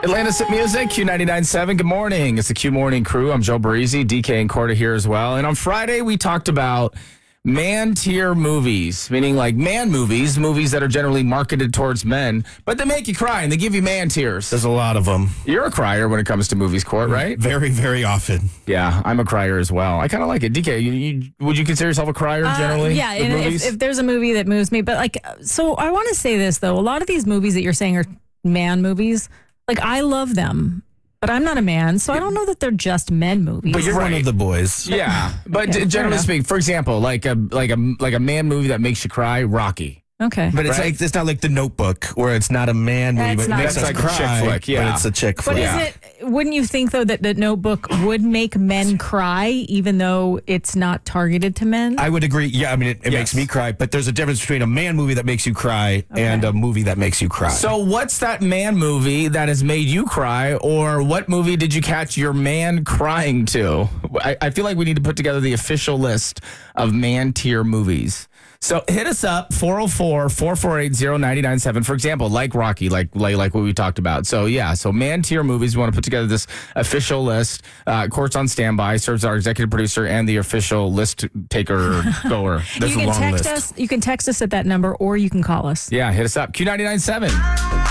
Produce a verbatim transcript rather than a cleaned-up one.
Atlantis at Music, Q ninety-nine point seven. Good morning. It's the Q Morning Crew. I'm Joe Breezy, D K and Corda here as well. And on Friday, we talked about man-tier movies, meaning like man movies, movies that are generally marketed towards men, but they make you cry and they give you man tears. There's a lot of them. You're a crier when it comes to movies, Court, right? Very, very often. Yeah, I'm a crier as well. I kind of like it. D K, you, you, would you consider yourself a crier generally? Uh, yeah, with and movies? if, if there's a movie that moves me, but like, so I want to say this though, a lot of these movies that you're saying are man movies, like I love them, but I'm not a man, so I don't know that they're just men movies. But you're Right. one of the boys. Yeah, but Okay, d- fair generally enough. speaking, for example, like a like a like a man movie that makes you cry, Rocky. Okay. But it's Right. like it's not like The Notebook where it's not a man movie, That's but it not makes a us That's like a cry. chick flick, yeah. But it's a chick But flick. Yeah. is it, wouldn't you think though that the Notebook would make men cry even though it's not targeted to men? I would agree. Yeah, I mean, it, it Yes. makes me cry, but there's a difference between a man movie that makes you cry and a movie that makes you cry. So what's that man movie that has made you cry, or what movie did you catch your man crying to? I, I feel like we need to put together the official list of man tier movies. So hit us up, four oh four, four four eight, oh nine nine seven. For example, like Rocky, like, like like what we talked about. So yeah, so man tier movies, we want to put together this official list. Uh, Court's on standby, serves our executive producer and the official list taker goer. There's you a can long text list. us. You can text us at that number, or you can call us. Yeah, hit us up, Q ninety-nine point seven.